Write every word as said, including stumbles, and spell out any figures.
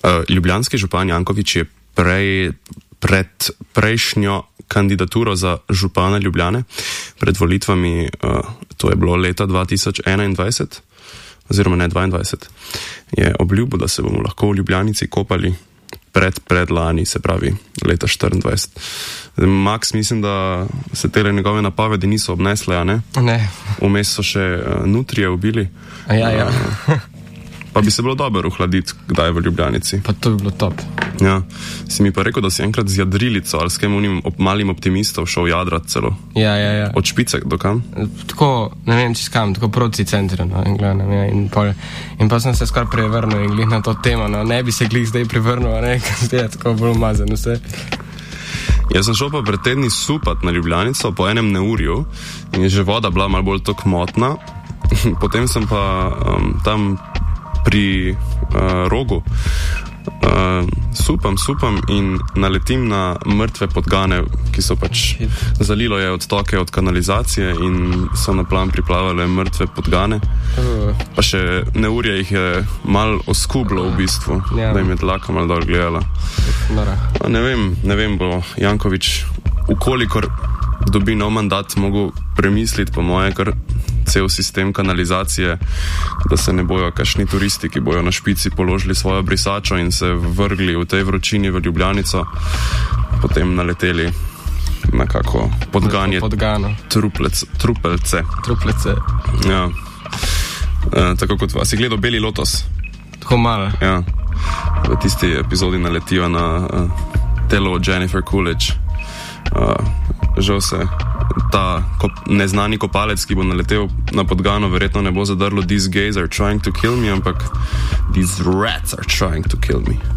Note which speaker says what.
Speaker 1: Uh, ljubljanski župan Janković je prej, pred prejšnjo kandidaturo za župana Ljubljane, pred volitvami, uh, to je bilo leta dva tisoč enaindvajset, oziroma ne dvaindvajset, je obljubil, da se bomo lahko v Ljubljanici kopali pred, pred lani, se pravi leta štiriindvajset. Max, mislim, da se tele njegove napovedi niso obnesle, a ne?
Speaker 2: Ne.
Speaker 1: Vmes so še uh, nutrije ubili.
Speaker 2: A ja, ja.
Speaker 1: Uh, pa bi se bilo dobro uhladiti, kdaj v Ljubljanici.
Speaker 2: Pa to bi bilo top.
Speaker 1: Ja, si mi pa rekel, da si enkrat z jadrilico ali s kem unim op, malim optimistom šel jadrat celo.
Speaker 2: Ja, ja, ja.
Speaker 1: Od Špice do kam?
Speaker 2: Tako, ne vem, čez kam, tako proti centru, no, in gledam, ja, in pol. In pa sem se skoraj prevrnil in glih na to temo, no, ne bi se glih zdaj prevrnil, ne, ker zdaj je tako bolj umazen vse.
Speaker 1: Jaz sem šel pa pred tedni supat na Ljubljanico po enem neurju in je že voda bila malo bolj tok motna. Potem sem pa um, tam pri uh, rogu uh, supam, supam in naletim na mrtve podgane, ki so pač zalilo je odtoke od kanalizacije in so na plan priplavale mrtve podgane. Pa še neurje jih je mal oskublo v bistvu, ja, da jim je dlaka mal dol gledala. Ne vem, ne vem, bo Janković, ukolikor dobi nov mandat, mogo premisliti po moje, kar cel sistem kanalizacije, da se ne bojo kakšni turisti, ki bojo na Špici položili svojo brisačo in se vrgli v tej vročini v Ljubljanico, potem naleteli na kako podganje truplec, trupelce.
Speaker 2: Truplece.
Speaker 1: Ja. E, tako kot vas. Si gledal Beli lotos?
Speaker 2: Tako malo.
Speaker 1: Ja. V tisti epizodi naletijo na uh, telo Jennifer Coolidge. Uh, žal se ta kop, neznani kopalec, ki bo naletel na podgano, verjetno ne bo zadrlo "These gays are trying to kill me", ampak "These rats are trying to kill me".